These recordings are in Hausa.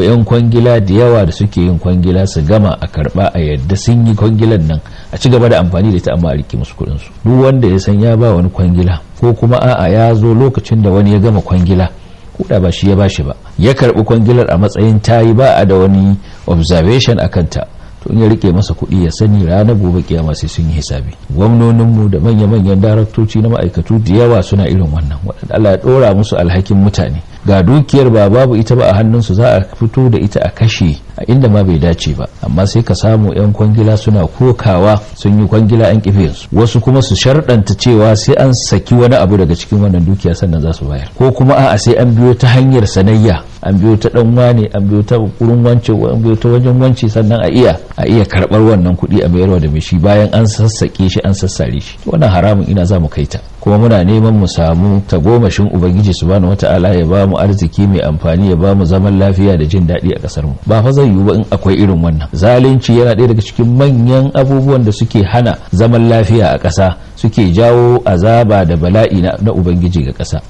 akwai 'yan kwangila da yawa da suke yin kwangila su gama a karba a yadda sun yi kwangilan nan a ci gaba da amfani da ita amma a rike musu kudin su. Duk wanda ya san ya ba wani kwangila ko kuma a'a ya zo lokacin da wani ya gama kwangila kuda ba shi ya bashi ba ya karbi kwangilar a matsayin tayi ba a da wani observation akan ta, to in ya rike masa kuɗi ya sani ranar gobe kiyama sai sun yi hisabi. Gwamnoninmu da manya-manyan daraktoci na ma'aikatu da yawa suna irin wannan, waɗanda Allah ya ɗora musu alhakin mutane, ga dukiyar ba babu ita ba a hannunsu, za a fito da ita a kashe a inda ma bai dace ba, amma sai ka samu 'yan kwangila suna kokawa sun yi kwangila an kife su, wasu kuma su sharɗanta cewa sai an saki wani abu daga cikin wannan dukiya sannan za su bayar, ko kuma a'a sai an biyo ta hanyar sanayya, an biyo ta dan wane, an biyo ta kurin wance, an biyo ta wajen wance, sannan a iya karɓar wannan kuɗi a mayarwa da mai shi bayan an sassaƙe shi an sassare shi. Wannan haramun ina za mu kai ta, kuma muna neman mu samu tagomashin ubangiji subhanahu wata'ala ya ba mu arziki mai amfani, ya ba mu zaman lafiya da jin daɗi a ƙasar mu. Ba fa zai yiwu ba in akwai irin wannan. Zalunci yana ɗaya daga cikin manyan abubuwan da suke hana zaman lafiya a ƙasa, suke jawo azaba da bala'i na ubangiji ga ƙasa.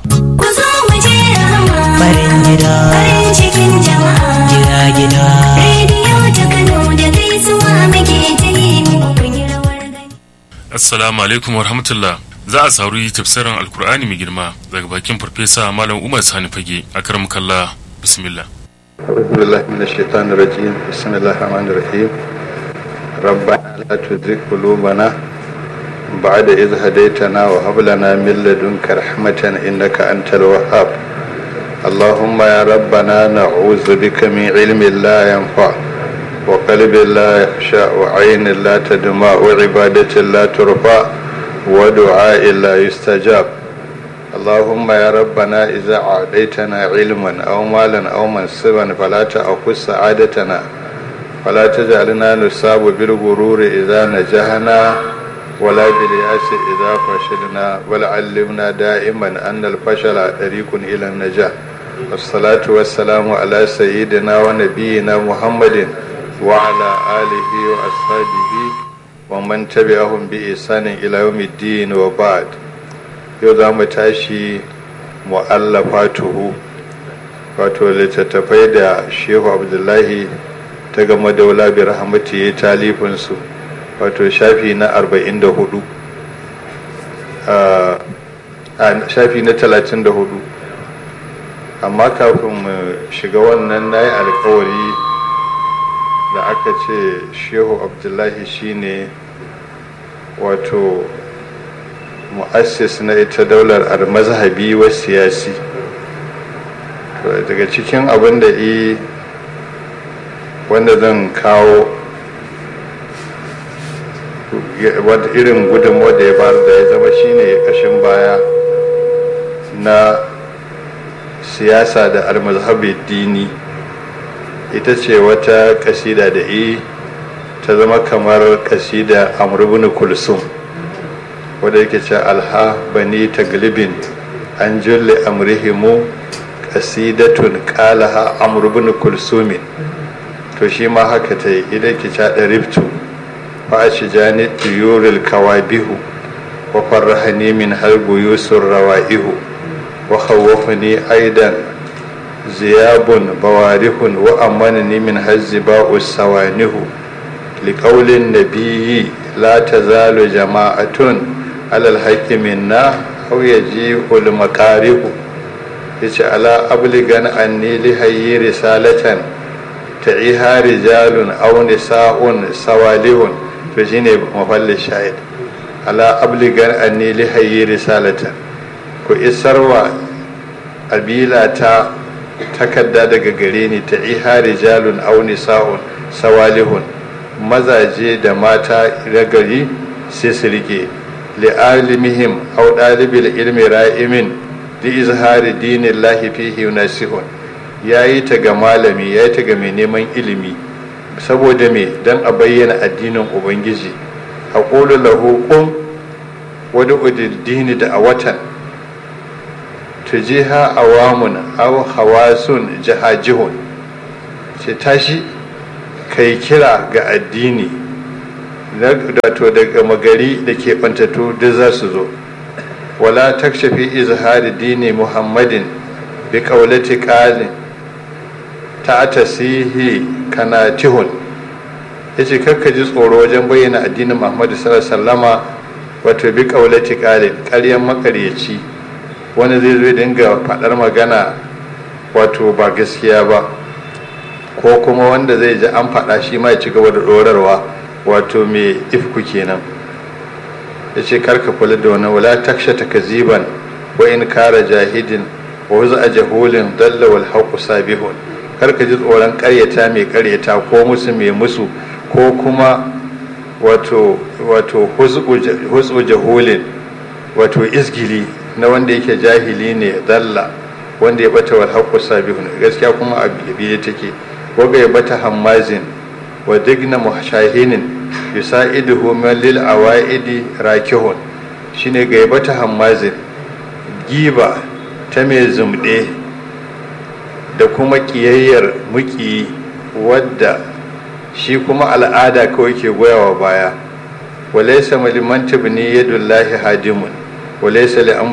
Farin gida, farin cikin jama'a, gida rediyo ta Kano da gaisuwa muke ta yi muku rawar gani. Assalamu alaikum warahmatullah. Za a sauri tafsirin Alkur'ani mai girma daga bakin Farfesa Malam Umar Sani Fage. Akram kallah, bismillah. أعوذ بالله من الشيطان الرجيم بسم الله الرحمن الرحيم ربنا لا تزغ قلوبنا بعد إذ هديتنا وهب لنا من لدنك رحمة إنك أنت الوهاب اللهم يا ربنا نعوذ بك من علم لا ينفع وقلب لا يخشع وعين لا تدمع وعبادة لا ترفع ودعاء لا يستجاب اللهم يا ربنا إذا أعطيتنا علما أو مالا أو منصبا فلا تأخذ سعادتنا ولا تجعلنا نصاب بالغرور إذا نجحنا ولا بالياس إذا فشلنا ولعلمنا دائما أن الفشل طريق إلى النجاح والصلاة والسلام على سيدنا ونبينا محمد وعلى آله وأصحابه ومن تبعهم بإحسان إلى يوم الدين وبعد. yau za mu tashi mu'allafatuhu, wato littattafai da Shehu Abdullahi ta gama daula bi rahmati ya talifinsu, wato shafi na 44 shafi na 34. Amma kafin mu shiga wannan nayi alkawari da aka ce Shehu Abdullahi shine wato mu'assis na ita daular al-mazhabi wa siyasi. Daga cikin abin da wanda zan kawo wadda irin gudunmuwa da ya bayar da ya zama shine kashin baya na siyasa da al-mazhabi dini, ita ce wata kasida da ta zama kamar kasida Amr ibn Kulsum wadda yake ce alha bani taglibin an julle amrihimu qasidatun qalaha Amr ibn Kulsum. To shi ma haka ta yi, idan ki ca da riftu fa ashjani tuyuril kawabihu wa farrahani min halbu yusur rawaihu wa khawwafani aidan ziyabun bawarihun wa amanani min hazziba'u sawanihu liqaulin nabiyyi la tazalu jama'atun alal haqqi minna aw yaji'ul makarihu, yace ala abligan anni li hayyi risalatan ta'iha rijalun aw nisa'un sawalihun. To shine mafallin shahid, ala abligan anni li hayyi risalatan, ku isarwa abila ta takadda daga gare ni, ta'iha rijalun aw nisa'un sawalihun, mazaje da mata ragari sai su rike li'alimihim aw dalibil ilmi ra'imin li izhari dinillahi fihi nasihun. Yayi ta ga malami, yayi ta ga mai neman ilimi, saboda me dan a bayyana addinin ubangiji. aqulu lahu qum wad'u dini da awatan tujiha awamun aw hawasun jahajihun, ce tashi kai kira ga addini, to daga magari da ke bantattu duk za su zo. wala takshafi izhari dini muhammadin bi qawlati qalin ta tasihi kana tihun yace kakka ji tsoro wajen bayyana addinin Muhammadu sallallahu alaihi wasallama wato bi qaulati qalin ƙaryan makaryaci wani zai zo dinga faɗar magana wato ba gaskiya ba ko kuma wanda zai ji an faɗa shi ma ya ci gaba da ɗorarwa wato mai ifku kenan ya ce karka kula da wani wala taksha takaziban wa in kara jahidin wa wuza a jahulin dalla wal haqu sabihun karka ji tsoron ƙaryata mai ƙaryata ko musu mai musu ko kuma wato hutsu jahulin wato isgili na wanda yake jahili ne dalla wanda ya bata wal haqu sabihun gaskiya kuma a biye take waga ya bata hammazin wa digna mushahinin yusaiduhu min lil awaidi rakihun shine ga ya bata hammazin giba ta mai zumde da kuma kiyayyar muki wadda shi kuma al'ada kawai ke goyawa baya walaysa maliman tabni yadullahi hadimun walaysa li